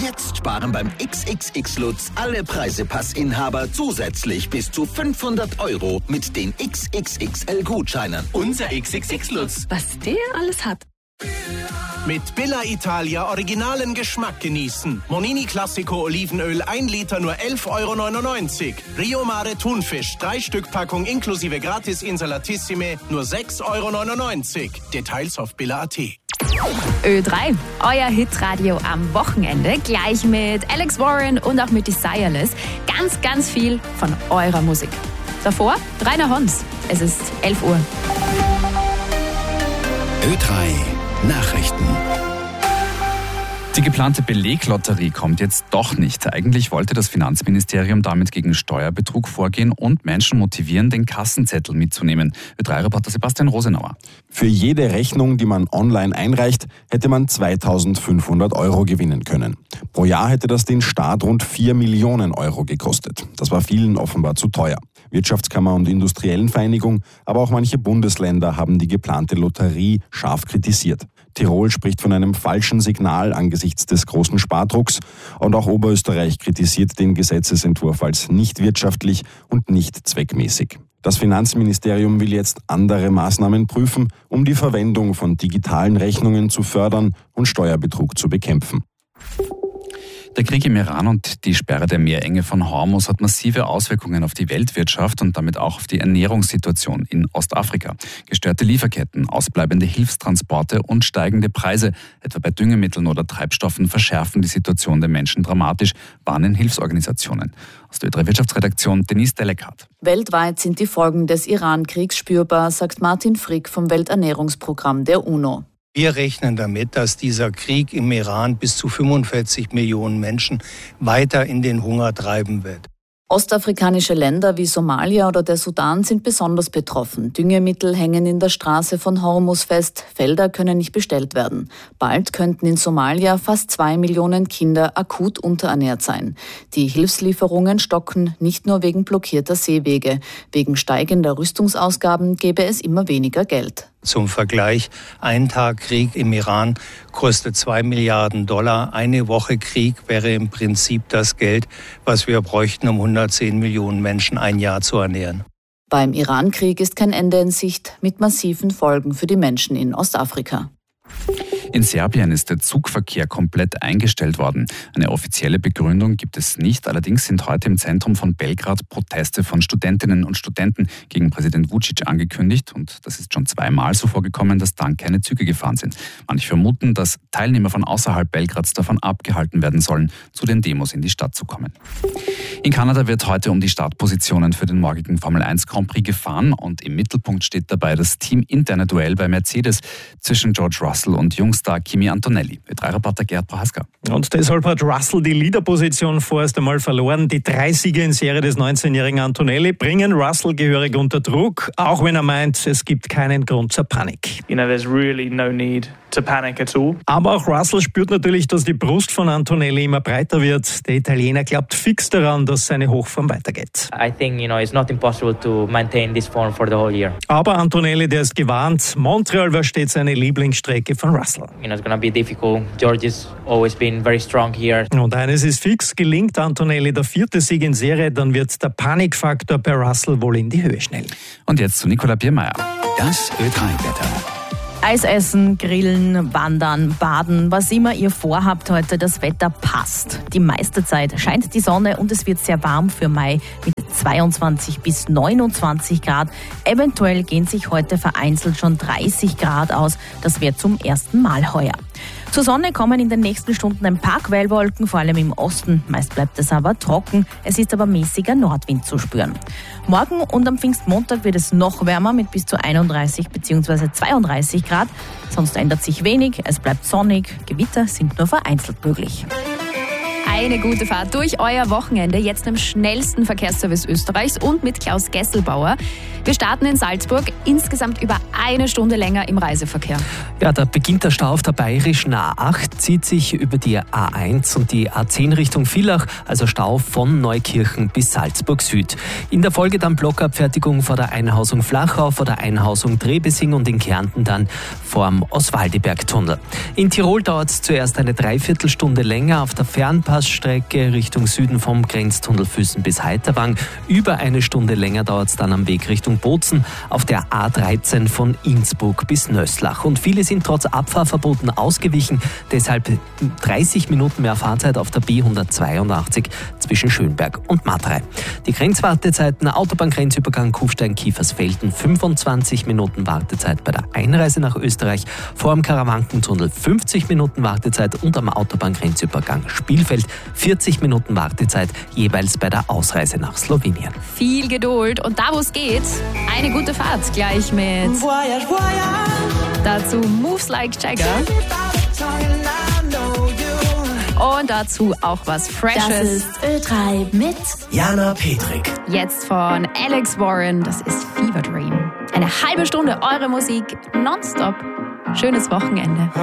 Jetzt sparen beim XXX Lutz alle Preisepassinhaber zusätzlich bis zu 500 € mit den XXXL-Gutscheinen. Unser XXX Lutz. Was der alles hat. Mit Billa Italia originalen Geschmack genießen. Monini Classico Olivenöl 1 Liter nur 11,99 €. Rio Mare Thunfisch 3 Stück Packung inklusive Gratis Insalatissime nur 6,99 €. Details auf billa.at. Ö3, euer Hitradio am Wochenende, gleich mit Alex Warren und auch mit Desireless. Ganz, ganz viel von eurer Musik. Davor Rainer Hons. Es ist 11 Uhr. Ö3 Nachrichten. Die geplante Beleglotterie kommt jetzt doch nicht. Eigentlich wollte das Finanzministerium damit gegen Steuerbetrug vorgehen und Menschen motivieren, den Kassenzettel mitzunehmen. Ö3-Reporter Sebastian Rosenauer. Für jede Rechnung, die man online einreicht, hätte man 2.500 € gewinnen können. Pro Jahr hätte das den Staat rund 4 Millionen € gekostet. Das war vielen offenbar zu teuer. Wirtschaftskammer und Industriellenvereinigung, aber auch manche Bundesländer haben die geplante Lotterie scharf kritisiert. Tirol spricht von einem falschen Signal angesichts des großen Spardrucks und auch Oberösterreich kritisiert den Gesetzesentwurf als nicht wirtschaftlich und nicht zweckmäßig. Das Finanzministerium will jetzt andere Maßnahmen prüfen, um die Verwendung von digitalen Rechnungen zu fördern und Steuerbetrug zu bekämpfen. Der Krieg im Iran und die Sperre der Meerenge von Hormuz hat massive Auswirkungen auf die Weltwirtschaft und damit auch auf die Ernährungssituation in Ostafrika. Gestörte Lieferketten, ausbleibende Hilfstransporte und steigende Preise, etwa bei Düngemitteln oder Treibstoffen, verschärfen die Situation der Menschen dramatisch, warnen Hilfsorganisationen. Aus der Ö3 Wirtschaftsredaktion Denise Delekat. Weltweit sind die Folgen des Iran-Kriegs spürbar, sagt Martin Frick vom Welternährungsprogramm der UNO. Wir rechnen damit, dass dieser Krieg im Iran bis zu 45 Millionen Menschen weiter in den Hunger treiben wird. Ostafrikanische Länder wie Somalia oder der Sudan sind besonders betroffen. Düngemittel hängen in der Straße von Hormuz fest, Felder können nicht bestellt werden. Bald könnten in Somalia fast 2 Millionen Kinder akut unterernährt sein. Die Hilfslieferungen stocken nicht nur wegen blockierter Seewege. Wegen steigender Rüstungsausgaben gäbe es immer weniger Geld. Zum Vergleich, ein Tag Krieg im Iran kostet 2 Milliarden $. Eine Woche Krieg wäre im Prinzip das Geld, was wir bräuchten, um 110 Millionen Menschen ein Jahr zu ernähren. Beim Iran-Krieg ist kein Ende in Sicht, mit massiven Folgen für die Menschen in Ostafrika. In Serbien ist der Zugverkehr komplett eingestellt worden. Eine offizielle Begründung gibt es nicht. Allerdings sind heute im Zentrum von Belgrad Proteste von Studentinnen und Studenten gegen Präsident Vučić angekündigt. Und das ist schon 2-mal so vorgekommen, dass dann keine Züge gefahren sind. Manche vermuten, dass Teilnehmer von außerhalb Belgrads davon abgehalten werden sollen, zu den Demos in die Stadt zu kommen. In Kanada wird heute um die Startpositionen für den morgigen Formel 1 Grand Prix gefahren. Und im Mittelpunkt steht dabei das teaminterne Duell bei Mercedes zwischen George Russell und Jungstar Kimi Antonelli. Ö3-Reporter Gerhard Prohaska. Und deshalb hat Russell die Leaderposition vorerst einmal verloren. Die 3 Siege in Serie des 19-jährigen Antonelli bringen Russell gehörig unter Druck, auch wenn er meint, es gibt keinen Grund zur Panik. There's really no need to panic at all. Aber auch Russell spürt natürlich, dass die Brust von Antonelli immer breiter wird. Der Italiener glaubt fix daran, dass seine Hochform weitergeht. I think, it's not impossible to maintain this form for the whole year. Aber Antonelli, der ist gewarnt. Montreal war stets seine Lieblingsstrecke von Russell. It's going to be difficult. George has always been very strong here. Und eines ist fix, gelingt Antonelli der 4. Sieg in Serie, dann wird der Panikfaktor bei Russell wohl in die Höhe schnell. Und jetzt zu Nicola Biermeier. Das Ö3-Wetter. Eis essen, grillen, wandern, baden, was immer ihr vorhabt heute, das Wetter passt. Die meiste Zeit scheint die Sonne und es wird sehr warm für Mai mit 22 bis 29 Grad. Eventuell gehen sich heute vereinzelt schon 30 Grad aus. Das wäre zum ersten Mal heuer. Zur Sonne kommen in den nächsten Stunden ein paar Quellwolken, vor allem im Osten. Meist bleibt es aber trocken. Es ist aber mäßiger Nordwind zu spüren. Morgen und am Pfingstmontag wird es noch wärmer mit bis zu 31 bzw. 32 Grad. Sonst ändert sich wenig. Es bleibt sonnig. Gewitter sind nur vereinzelt möglich. Eine gute Fahrt durch euer Wochenende, jetzt im schnellsten Verkehrsservice Österreichs und mit Klaus Gesselbauer. Wir starten in Salzburg, insgesamt über 1 Stunde länger im Reiseverkehr. Ja, da beginnt der Stau auf der Bayerischen A8, zieht sich über die A1 und die A10 Richtung Villach, also Stau von Neukirchen bis Salzburg Süd. In der Folge dann Blockabfertigung vor der Einhausung Flachau, vor der Einhausung Trebesing und in Kärnten dann vorm Oswaldiberg-Tunnel. In Tirol dauert es zuerst eine Dreiviertelstunde länger auf der Fernpassstrecke Richtung Süden vom Grenztunnel Füssen bis Heiterwang. Über eine Stunde länger dauert es dann am Weg Richtung Bozen auf der A13 von Innsbruck bis Nöslach. Und viele sind trotz Abfahrverboten ausgewichen, deshalb 30 Minuten mehr Fahrzeit auf der B182 zwischen Schönberg und Matrei. Die Grenzwartezeiten: Autobahngrenzübergang Kufstein-Kiefersfelden 25 Minuten Wartezeit bei der Einreise nach Österreich, vor dem Karawankentunnel 50 Minuten Wartezeit und am Autobahngrenzübergang Spielfeld 40 Minuten Wartezeit jeweils bei der Ausreise nach Slowenien. Viel Geduld und da, wo es geht, eine gute Fahrt gleich mit dazu Moves Like Jagger und dazu auch was Freshes. Das ist Ö3 mit Jana Petrik. Jetzt von Alex Warren, das ist Fever Dream. Eine halbe Stunde eure Musik nonstop. Schönes Wochenende.